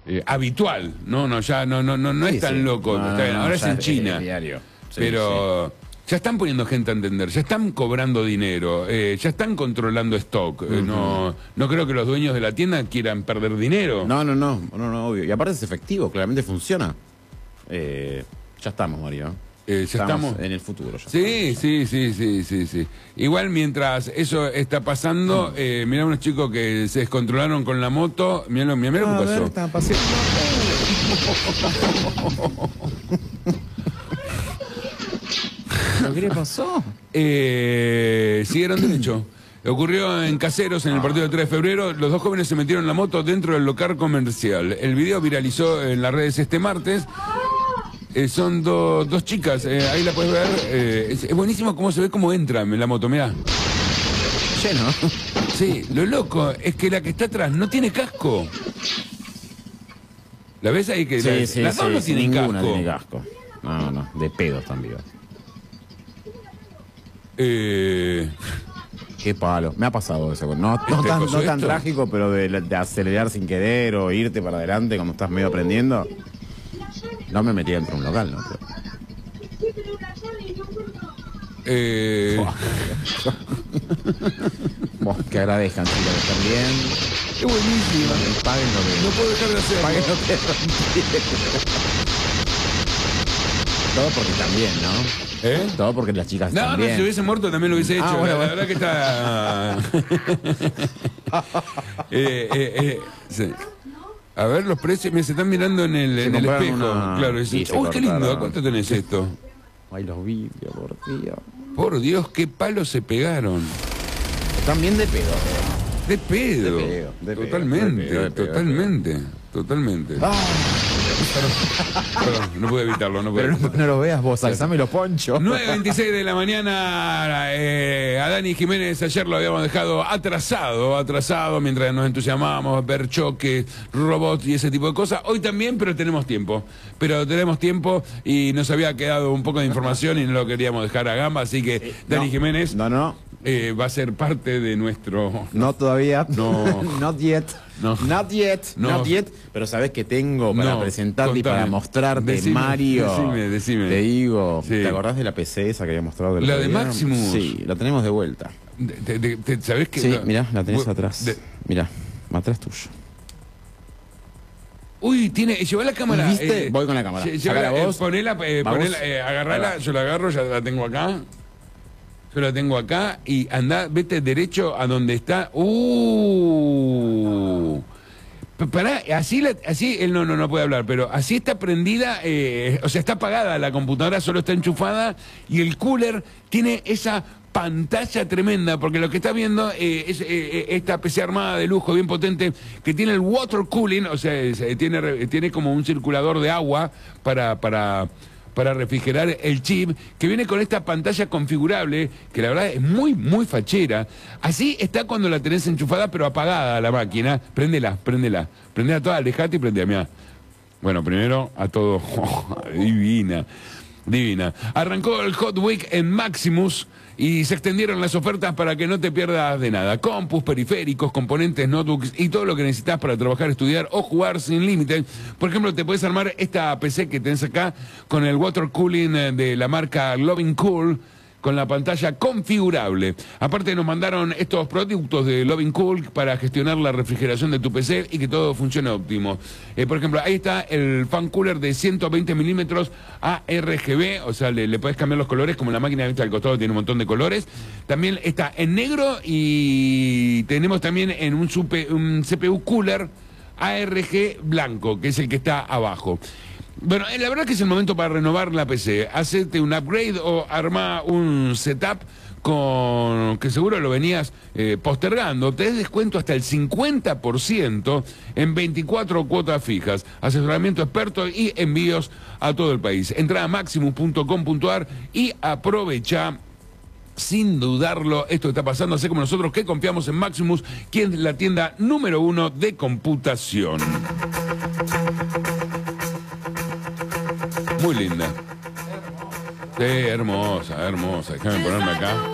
habitual, no es tan loco. Ahora es en China. Diario. Sí, pero ya están poniendo gente a entender, ya están cobrando dinero, ya están controlando stock. No creo que los dueños de la tienda quieran perder dinero. No, obvio. Y aparte es efectivo, claramente funciona. Ya estamos, Mario. Estamos en el futuro. Ya sí. Igual mientras eso está pasando, mirá unos chicos que se descontrolaron con la moto. Mirá lo que pasó. Estaban paseando. ¿Qué le pasó? Siguieron derecho. Ocurrió en Caseros, en el partido de 3 de febrero. Los dos jóvenes se metieron en la moto dentro del local comercial. El video viralizó en las redes este martes. Son dos chicas, ahí la puedes ver. Es buenísimo cómo se ve cómo entran en la moto, mirá. Lleno. Sí, lo loco es que la que está atrás no tiene casco. ¿La ves ahí? Que las dos no tienen casco. Ninguna tiene casco. No, de pedos también. Qué palo. Me ha pasado eso. No tan trágico, pero de acelerar sin querer o irte para adelante cuando estás medio aprendiendo. No me metí dentro de un local, ¿no? Que agradezcan, chicos, también. Es buenísimo. Paguen lo que... No puedo dejar de hacerlo. Paguen lo que... Todo porque también, ¿no? Todo porque las chicas también. No, si hubiese muerto también lo hubiese hecho. Bueno. La verdad que está... sí. A ver los precios, se están mirando en el espejo. Claro, uy, qué lindo, ¿cuánto tenés esto? Ay, los vídeos, por Dios. Por Dios, qué palos se pegaron. Están bien de pedo. De pedo. Totalmente. Perdón, no pude evitarlo. Pero no lo veas vos, alzame los ponchos. 9:26 de la mañana. A Dani Jiménez ayer lo habíamos dejado atrasado mientras nos entusiasmábamos ver choques, robots y ese tipo de cosas. Hoy también, pero tenemos tiempo y nos había quedado un poco de información y no lo queríamos dejar a gamba, así que Dani Jiménez va a ser parte de nuestro... No todavía. No. Not yet. No. Not yet. Pero sabes que tengo para presentarte y para mostrarte, Mario. Decime. Te digo, ¿te acordás de la PC esa que había mostrado? ¿La de Maximus? Sí, la tenemos de vuelta. ¿Sabés que? Sí, mirá, la tenés atrás. Mirá, atrás tuyo. Uy, lleva la cámara. ¿Viste? Voy con la cámara. Ponela, agarrala, yo la agarro, ya la tengo acá. Yo la tengo acá y vete derecho a donde está. Pará, así él no puede hablar, pero así está prendida, o sea, está apagada la computadora, solo está enchufada y el cooler tiene esa pantalla tremenda, porque lo que está viendo es esta PC armada de lujo, bien potente, que tiene el water cooling, o sea, tiene como un circulador de agua para refrigerar el chip, que viene con esta pantalla configurable, que la verdad es muy, muy fachera. Así está cuando la tenés enchufada, pero apagada la máquina. Prendela toda, alejate y prendela, mirá. Bueno, primero a todo. Divina. Arrancó el Hot Week en Maximus y se extendieron las ofertas para que no te pierdas de nada. Compus, periféricos, componentes, notebooks y todo lo que necesitas para trabajar, estudiar o jugar sin límite. Por ejemplo, te puedes armar esta PC que tenés acá con el water cooling de la marca Loving Cool, con la pantalla configurable. Aparte nos mandaron estos productos de Loving Cool para gestionar la refrigeración de tu PC y que todo funcione óptimo. Por ejemplo, ahí está el fan cooler de 120 milímetros ARGB, o sea, le podés cambiar los colores, como la máquina esta al costado tiene un montón de colores. También está en negro y tenemos también en un CPU cooler ARG blanco, que es el que está abajo. Bueno, la verdad que es el momento para renovar la PC. Hacete un upgrade o arma un setup que seguro lo venías postergando. Te des descuento hasta el 50% en 24 cuotas fijas. Asesoramiento experto y envíos a todo el país. Entra a maximus.com.ar y aprovecha. Sin dudarlo, esto está pasando, así como nosotros que confiamos en Maximus, quien es la tienda número 1 de computación. Muy linda. Sí, hermosa. Déjame ponerme acá.